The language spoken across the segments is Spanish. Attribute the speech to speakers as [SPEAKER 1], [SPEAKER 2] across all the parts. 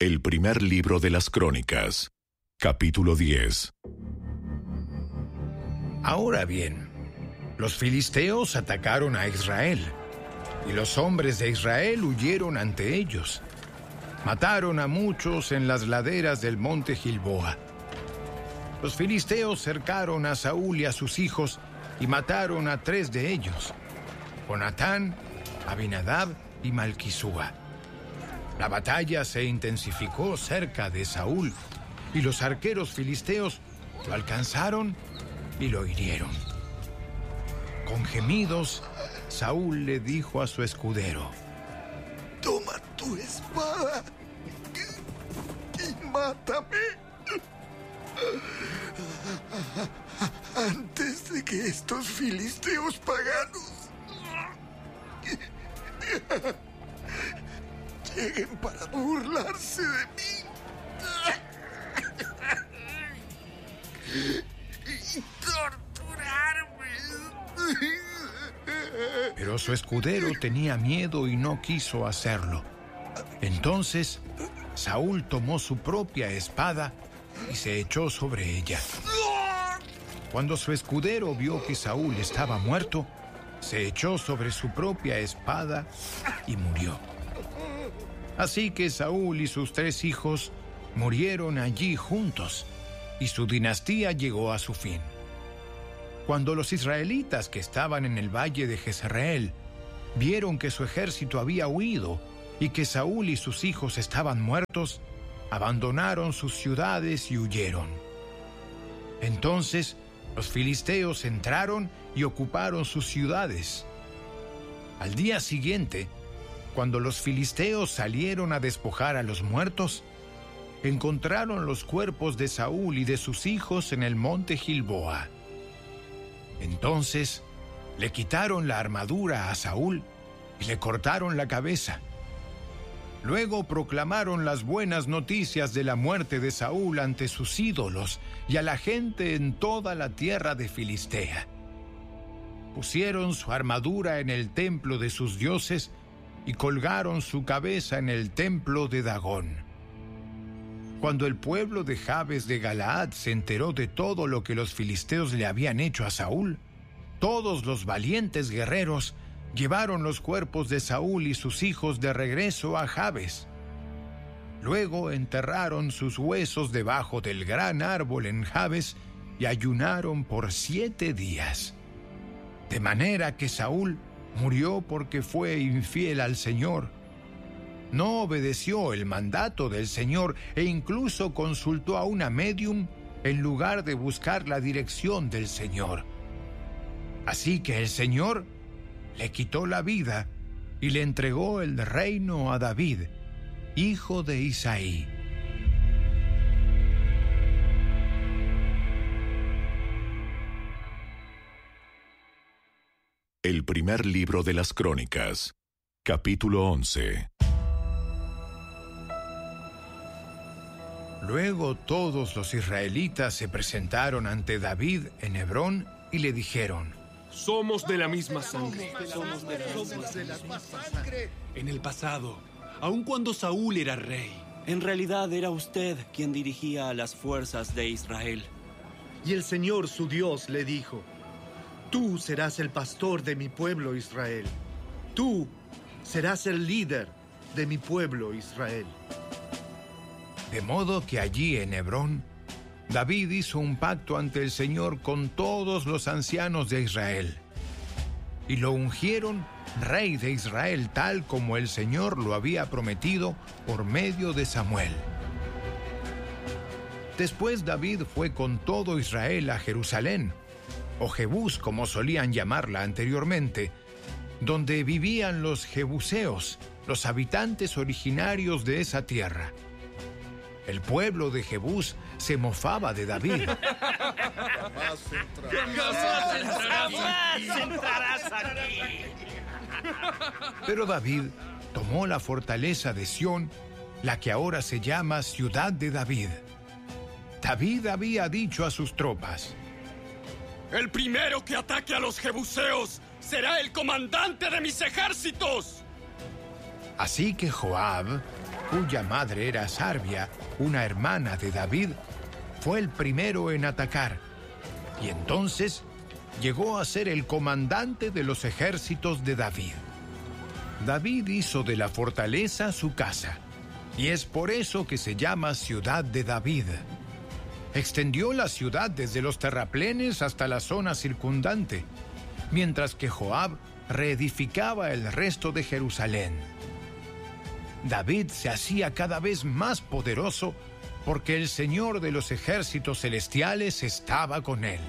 [SPEAKER 1] El primer libro de las Crónicas, capítulo 10.
[SPEAKER 2] Ahora bien, los filisteos atacaron a Israel, y los hombres de Israel huyeron ante ellos. Mataron a muchos en las laderas del monte Gilboa. Los filisteos cercaron a Saúl y a sus hijos y mataron a 3 de ellos: Jonatán, Abinadab y Malquisúa. La batalla se intensificó cerca de Saúl, y los arqueros filisteos lo alcanzaron y lo hirieron. Con gemidos, Saúl le dijo a su escudero:
[SPEAKER 3] «Toma tu espada y mátame antes de que estos filisteos paganos lleguen para burlarse de mí y torturarme».
[SPEAKER 2] Pero su escudero tenía miedo y no quiso hacerlo. Entonces, Saúl tomó su propia espada y se echó sobre ella. Cuando su escudero vio que Saúl estaba muerto, se echó sobre su propia espada y murió. Así que Saúl y sus 3 hijos murieron allí juntos, y su dinastía llegó a su fin. Cuando los israelitas que estaban en el valle de Jezreel vieron que su ejército había huido y que Saúl y sus hijos estaban muertos, abandonaron sus ciudades y huyeron. Entonces los filisteos entraron y ocuparon sus ciudades. Al día siguiente, cuando los filisteos salieron a despojar a los muertos, encontraron los cuerpos de Saúl y de sus hijos en el monte Gilboa. Entonces le quitaron la armadura a Saúl y le cortaron la cabeza. Luego proclamaron las buenas noticias de la muerte de Saúl ante sus ídolos y a la gente en toda la tierra de Filistea. Pusieron su armadura en el templo de sus dioses y colgaron su cabeza en el templo de Dagón. Cuando el pueblo de Jabes de Galaad se enteró de todo lo que los filisteos le habían hecho a Saúl, todos los valientes guerreros llevaron los cuerpos de Saúl y sus hijos de regreso a Jabes. Luego enterraron sus huesos debajo del gran árbol en Jabes y ayunaron por 7 días. De manera que Saúl murió porque fue infiel al Señor. No obedeció el mandato del Señor e incluso consultó a una médium en lugar de buscar la dirección del Señor. Así que el Señor le quitó la vida y le entregó el reino a David, hijo de Isaí.
[SPEAKER 1] El primer libro de las Crónicas, capítulo 11.
[SPEAKER 2] Luego todos los israelitas se presentaron ante David en Hebrón y le dijeron:
[SPEAKER 4] Somos de la misma sangre.
[SPEAKER 5] En el pasado, aun cuando Saúl era rey,
[SPEAKER 6] en realidad era usted quien dirigía a las fuerzas de Israel.
[SPEAKER 7] Y el Señor su Dios le dijo: Tú serás el pastor de mi pueblo Israel. Tú serás el líder de mi pueblo Israel.
[SPEAKER 2] De modo que allí en Hebrón, David hizo un pacto ante el Señor con todos los ancianos de Israel, y lo ungieron rey de Israel, tal como el Señor lo había prometido por medio de Samuel. Después David fue con todo Israel a Jerusalén, o Jebús como solían llamarla anteriormente, donde vivían los jebuseos, los habitantes originarios de esa tierra. El pueblo de Jebús se mofaba de David.
[SPEAKER 3] Jamás entrarás aquí.
[SPEAKER 2] Pero David tomó la fortaleza de Sión, la que ahora se llama Ciudad de David. David había dicho a sus tropas:
[SPEAKER 4] El primero que ataque a los jebuseos será el comandante de mis ejércitos.
[SPEAKER 2] Así que Joab, cuya madre era Sarbia, una hermana de David, fue el primero en atacar, y entonces llegó a ser el comandante de los ejércitos de David. David hizo de la fortaleza su casa, y es por eso que se llama Ciudad de David. Extendió la ciudad desde los terraplenes hasta la zona circundante, mientras que Joab reedificaba el resto de Jerusalén. David se hacía cada vez más poderoso porque el Señor de los ejércitos celestiales estaba con él.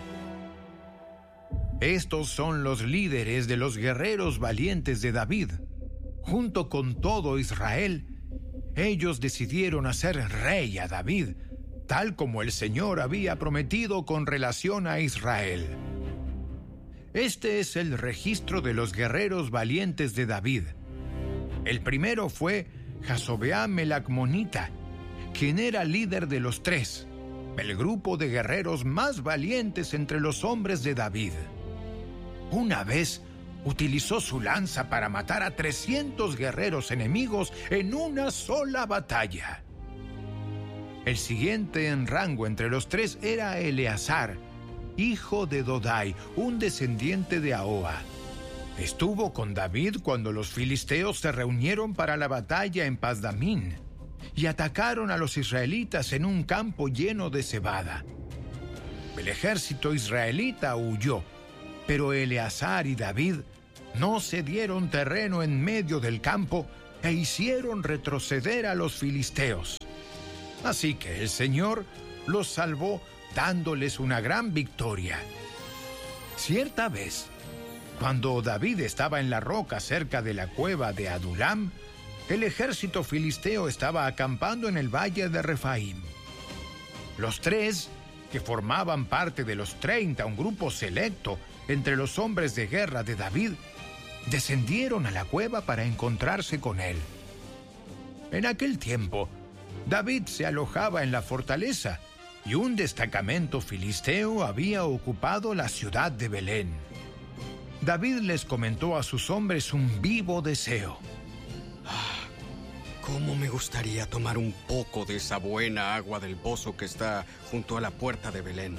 [SPEAKER 2] Estos son los líderes de los guerreros valientes de David. Junto con todo Israel, ellos decidieron hacer rey a David, tal como el Señor había prometido con relación a Israel. Este es el registro de los guerreros valientes de David. El primero fue Jasobeam el Acmonita, quien era líder de los 3, el grupo de guerreros más valientes entre los hombres de David. Una vez utilizó su lanza para matar a 300 guerreros enemigos en una sola batalla. El siguiente en rango entre los 3 era Eleazar, hijo de Dodai, un descendiente de Ahoa. Estuvo con David cuando los filisteos se reunieron para la batalla en Pasdamín y atacaron a los israelitas en un campo lleno de cebada. El ejército israelita huyó, pero Eleazar y David no cedieron terreno en medio del campo e hicieron retroceder a los filisteos. Así que el Señor los salvó dándoles una gran victoria. Cierta vez, cuando David estaba en la roca cerca de la cueva de Adulam, el ejército filisteo estaba acampando en el valle de Refaim. Los 3, que formaban parte de los 30, un grupo selecto entre los hombres de guerra de David, descendieron a la cueva para encontrarse con él. En aquel tiempo, David se alojaba en la fortaleza y un destacamento filisteo había ocupado la ciudad de Belén. David les comentó a sus hombres un vivo deseo.
[SPEAKER 4] ¿Cómo me gustaría tomar un poco de esa buena agua del pozo que está junto a la puerta de Belén?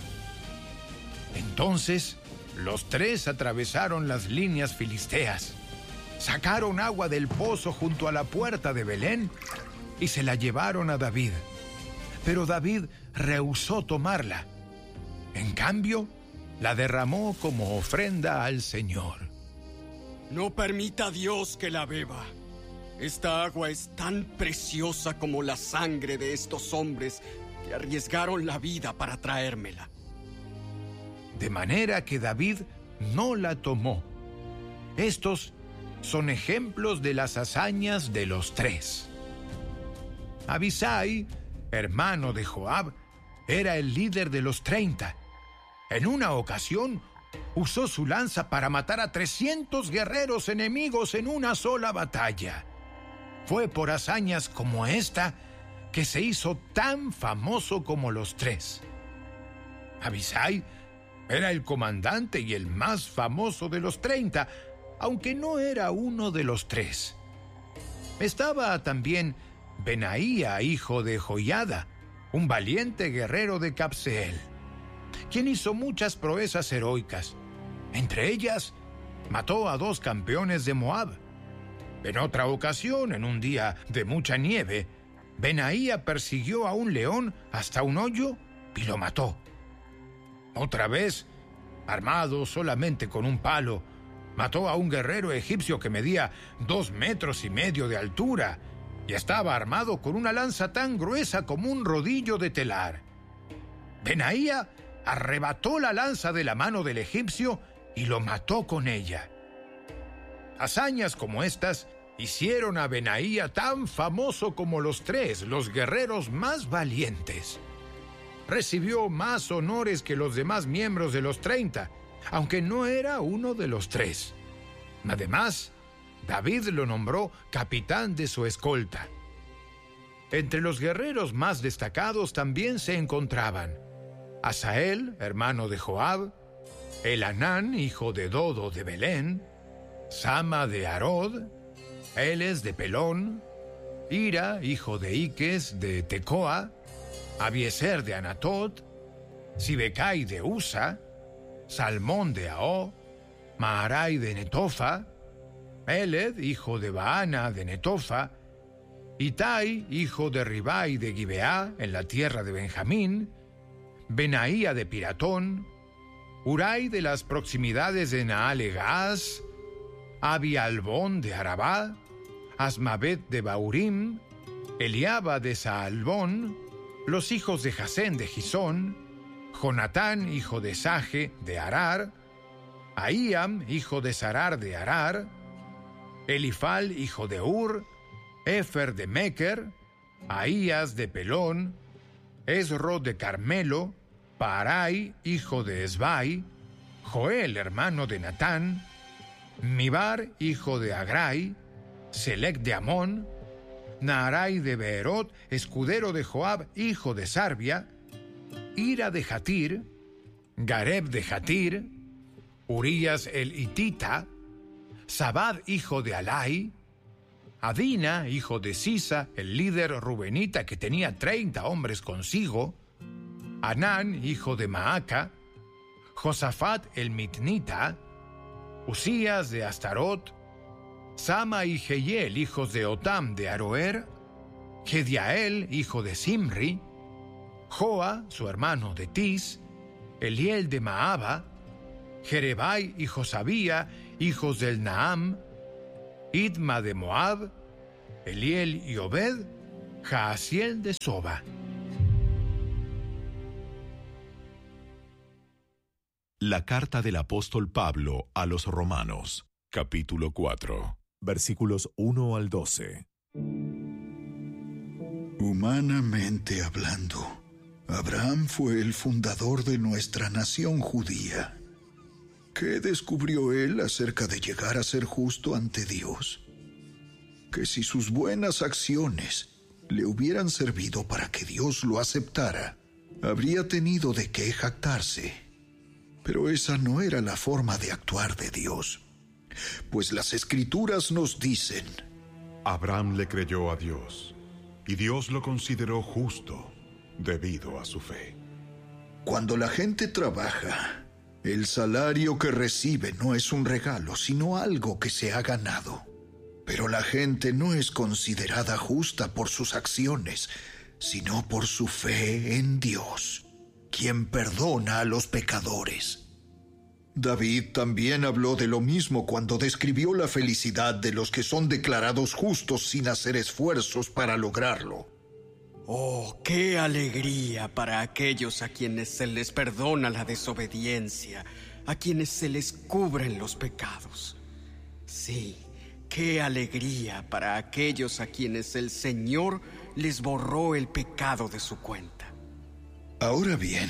[SPEAKER 2] Entonces, los 3 atravesaron las líneas filisteas, sacaron agua del pozo junto a la puerta de Belén y se la llevaron a David. Pero David rehusó tomarla. En cambio, la derramó como ofrenda al Señor.
[SPEAKER 4] No permita a Dios que la beba. Esta agua es tan preciosa como la sangre de estos hombres que arriesgaron la vida para traérmela.
[SPEAKER 2] De manera que David no la tomó. Estos son ejemplos de las hazañas de los 3. Abisai, hermano de Joab, era el líder de los 30. En una ocasión, usó su lanza para matar a 300 guerreros enemigos en una sola batalla. Fue por hazañas como esta que se hizo tan famoso como los 3. Abisai era el comandante y el más famoso de los 30, aunque no era uno de los 3. Estaba también Benaía, hijo de Joiada, un valiente guerrero de Cabseel, quien hizo muchas proezas heroicas. Entre ellas, mató a 2 campeones de Moab. En otra ocasión, en un día de mucha nieve, Benaía persiguió a un león hasta un hoyo y lo mató. Otra vez, armado solamente con un palo, mató a un guerrero egipcio que medía 2,5 metros de altura y estaba armado con una lanza tan gruesa como un rodillo de telar. Benaía arrebató la lanza de la mano del egipcio y lo mató con ella. Hazañas como estas hicieron a Benaía tan famoso como los 3, los guerreros más valientes. Recibió más honores que los demás miembros de los 30, aunque no era uno de los 3. Además, David lo nombró capitán de su escolta. Entre los guerreros más destacados también se encontraban Asael, hermano de Joab, Elhanán, hijo de Dodo de Belén, Sama de Arod, Eles de Pelón, Ira, hijo de Iques de Tecoa, Abiezer de Anatot, Sibecai de Usa, Salmón de Aó, Maharai de Netofa, Eled, hijo de Baana de Netofa, Itai, hijo de Ribai de Gibeá, en la tierra de Benjamín, Benaía de Piratón, Urai de las proximidades de Naale-Gaaz, Abialbón de Arabá, Asmabet de Baurim, Eliaba de Saalbón, los hijos de Jasén de Gisón, Jonatán, hijo de Saje de Arar, Ahíam, hijo de Sarar de Arar, Elifal, hijo de Ur, Efer de Meker, Ahías de Pelón, Esro de Carmelo, Paarai, hijo de Esbai, Joel, hermano de Natán, Mibar, hijo de Agrai, Selec de Amón, Naarai de Beerot, escudero de Joab, hijo de Sarbia, Ira de Jatir, Gareb de Jatir, Urías el Hitita, Sabad, hijo de Alai, Adina, hijo de Sisa, el líder rubenita que tenía 30 hombres consigo, Anán, hijo de Maaca, Josafat el Mitnita, Usías de Astarot, Sama y Jehiel, hijos de Otam de Aroer, Gediael, hijo de Simri, Joa, su hermano de Tis, Eliel de Maaba, Jerebai y Josabía, hijos del Naam, Idma de Moab, Eliel y Obed, Jaasiel de Soba.
[SPEAKER 1] La carta del apóstol Pablo a los Romanos, capítulo 4, versículos 1 al 12.
[SPEAKER 3] Humanamente hablando, Abraham fue el fundador de nuestra nación judía. ¿Qué descubrió él acerca de llegar a ser justo ante Dios? Que si sus buenas acciones le hubieran servido para que Dios lo aceptara, habría tenido de qué jactarse. Pero esa no era la forma de actuar de Dios, pues las Escrituras nos dicen:
[SPEAKER 8] Abraham le creyó a Dios, y Dios lo consideró justo debido a su fe.
[SPEAKER 3] Cuando la gente trabaja, el salario que recibe no es un regalo, sino algo que se ha ganado. Pero la gente no es considerada justa por sus acciones, sino por su fe en Dios, quien perdona a los pecadores. David también habló de lo mismo cuando describió la felicidad de los que son declarados justos sin hacer esfuerzos para lograrlo.
[SPEAKER 4] Oh, qué alegría para aquellos a quienes se les perdona la desobediencia, a quienes se les cubren los pecados. Sí, qué alegría para aquellos a quienes el Señor les borró el pecado de su cuenta.
[SPEAKER 3] Ahora bien,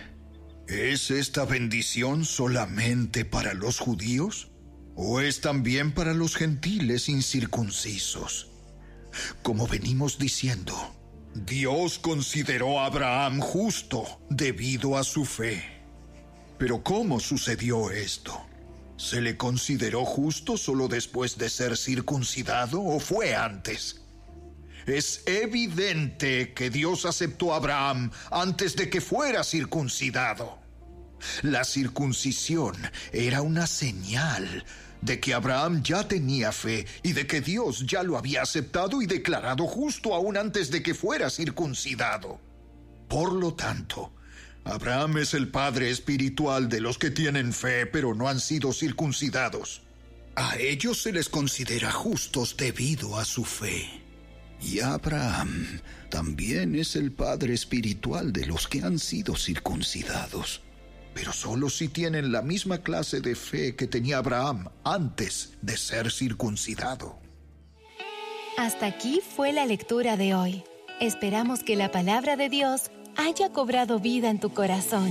[SPEAKER 3] ¿es esta bendición solamente para los judíos? ¿O es también para los gentiles incircuncisos? Como venimos diciendo, Dios consideró a Abraham justo debido a su fe. Pero ¿cómo sucedió esto? ¿Se le consideró justo solo después de ser circuncidado o fue antes? Es evidente que Dios aceptó a Abraham antes de que fuera circuncidado. La circuncisión era una señal de que Abraham ya tenía fe y de que Dios ya lo había aceptado y declarado justo aún antes de que fuera circuncidado. Por lo tanto, Abraham es el padre espiritual de los que tienen fe pero no han sido circuncidados. A ellos se les considera justos debido a su fe. Y Abraham también es el padre espiritual de los que han sido circuncidados, pero solo si tienen la misma clase de fe que tenía Abraham antes de ser circuncidado.
[SPEAKER 9] Hasta aquí fue la lectura de hoy. Esperamos que la palabra de Dios haya cobrado vida en tu corazón.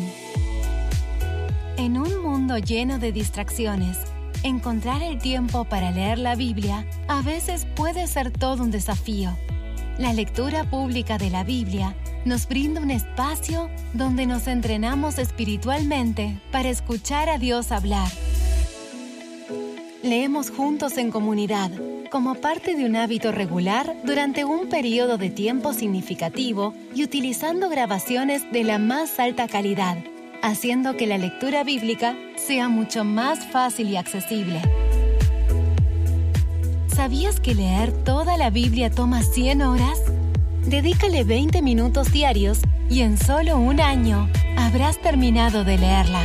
[SPEAKER 9] En un mundo lleno de distracciones, encontrar el tiempo para leer la Biblia a veces puede ser todo un desafío. La lectura pública de la Biblia nos brinda un espacio donde nos entrenamos espiritualmente para escuchar a Dios hablar. Leemos juntos en comunidad, como parte de un hábito regular durante un periodo de tiempo significativo y utilizando grabaciones de la más alta calidad, haciendo que la lectura bíblica sea mucho más fácil y accesible. ¿Sabías que leer toda la Biblia toma 100 horas? Dedícale 20 minutos diarios y en solo un año habrás terminado de leerla.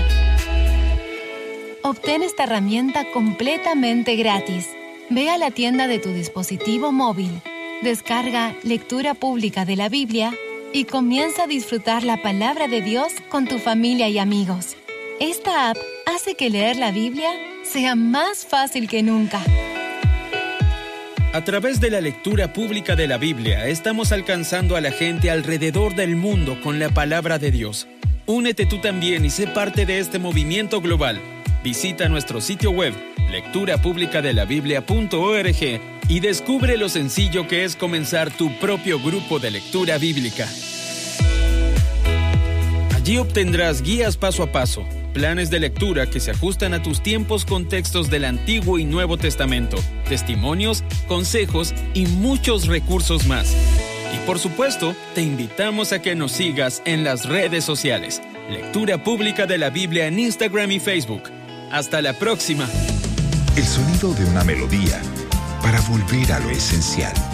[SPEAKER 9] Obtén esta herramienta completamente gratis. Ve a la tienda de tu dispositivo móvil, descarga Lectura Pública de la Biblia y comienza a disfrutar la palabra de Dios con tu familia y amigos. Esta app hace que leer la Biblia sea más fácil que nunca.
[SPEAKER 10] A través de la lectura pública de la Biblia, estamos alcanzando a la gente alrededor del mundo con la palabra de Dios. Únete tú también y sé parte de este movimiento global. Visita nuestro sitio web, lecturapublicadelabiblia.org, y descubre lo sencillo que es comenzar tu propio grupo de lectura bíblica. Allí obtendrás guías paso a paso, planes de lectura que se ajustan a tus tiempos con textos del Antiguo y Nuevo Testamento, testimonios, consejos y muchos recursos más. Y por supuesto, te invitamos a que nos sigas en las redes sociales. Lectura Pública de la Biblia en Instagram y Facebook. Hasta la próxima.
[SPEAKER 1] El sonido de una melodía para volver a lo esencial.